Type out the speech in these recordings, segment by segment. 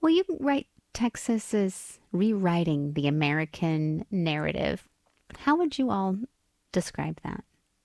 Well, you write Texas is rewriting the American narrative. How would you all describe that?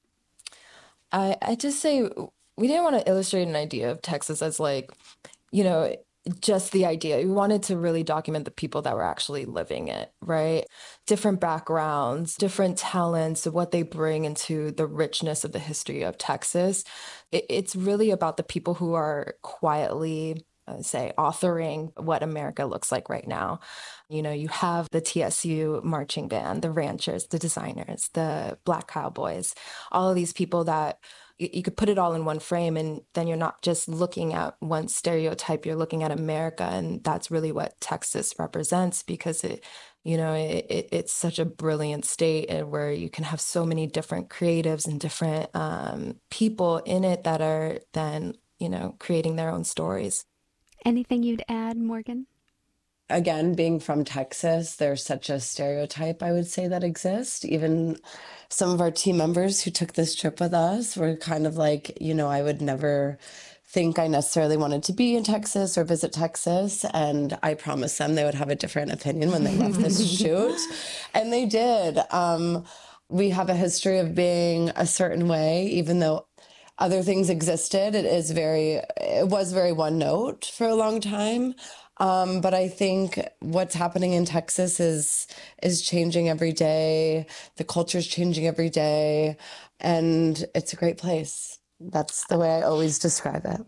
I just say we didn't want to illustrate an idea of Texas as like, you know, just the idea. We wanted to really document the people that were actually living it, right? Different backgrounds, different talents, what they bring into the richness of the history of Texas. It's really about the people who are quietly, say, authoring what America looks like right now. You have the TSU marching band, the ranchers, the designers, the Black Cowboys, all of these people that you could put it all in one frame, and then you're not just looking at one stereotype, you're looking at America. And that's really what Texas represents, because it's such a brilliant state, and where you can have so many different creatives and different people in it that are then creating their own stories. Anything you'd add, Morgan? Again, being from Texas, there's such a stereotype, I would say, that exists. Even some of our team members who took this trip with us were kind of like, I would never think I necessarily wanted to be in Texas or visit Texas. And I promised them they would have a different opinion when they left this shoot. And they did. We have a history of being a certain way, even though other things existed. It was very one note for a long time. But I think what's happening in Texas is changing every day. The culture is changing every day, and it's a great place. That's the way I always describe it.